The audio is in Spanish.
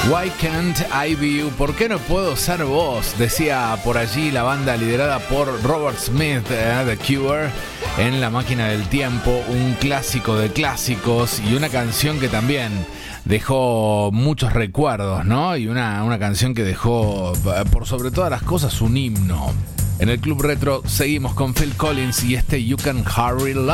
Why can't I be you? ¿Por qué no puedo ser vos? Decía por allí la banda liderada por Robert Smith, The Cure, en La Máquina del Tiempo, un clásico de clásicos y una canción que también dejó muchos recuerdos, ¿no? Y una canción que dejó, por sobre todas las cosas, un himno. En el Club Retro seguimos con Phil Collins y este You Can Hurry Love.